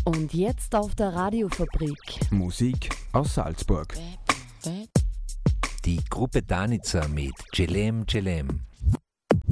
Und jetzt auf der Radiofabrik. Musik aus Salzburg. Die Gruppe Danica mit Celem Celem.